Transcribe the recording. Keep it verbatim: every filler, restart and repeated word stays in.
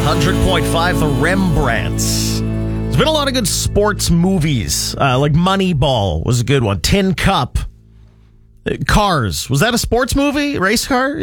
hundred point five, The Rembrandts. There's been a lot of good sports movies, uh, like Moneyball was a good one. Tin Cup. Cars. Was that a sports movie? Race car?